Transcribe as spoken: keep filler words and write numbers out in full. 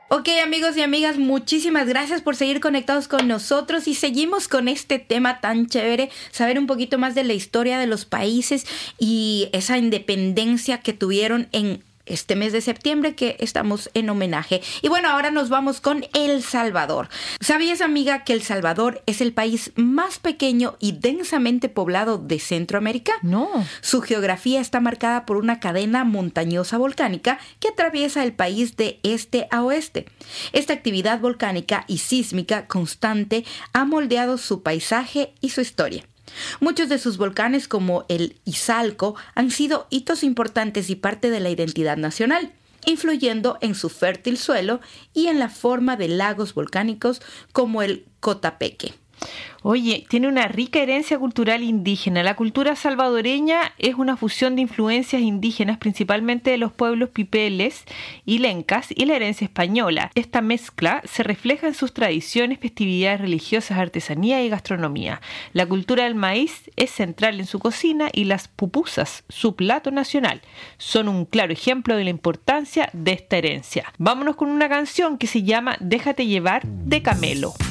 Ok, amigos y amigas, muchísimas gracias por seguir conectados con nosotros y seguimos con este tema tan chévere, saber un poquito más de la historia de los países y esa independencia que tuvieron en este mes de septiembre que estamos en homenaje. Y bueno, ahora nos vamos con El Salvador. ¿Sabías, amiga, que El Salvador es el país más pequeño y densamente poblado de Centroamérica? No. Su geografía está marcada por una cadena montañosa volcánica que atraviesa el país de este a oeste. Esta actividad volcánica y sísmica constante ha moldeado su paisaje y su historia. Muchos de sus volcanes, como el Izalco, han sido hitos importantes y parte de la identidad nacional, influyendo en su fértil suelo y en la forma de lagos volcánicos como el Cotapeque. Oye, tiene una rica herencia cultural indígena. La cultura salvadoreña es una fusión de influencias indígenas, principalmente de los pueblos pipeles y lencas, y la herencia española. Esta mezcla se refleja en sus tradiciones, festividades religiosas, artesanía y gastronomía. La cultura del maíz es central en su cocina y las pupusas, su plato nacional, son un claro ejemplo de la importancia de esta herencia. Vámonos con una canción que se llama Déjate llevar, de Camelo.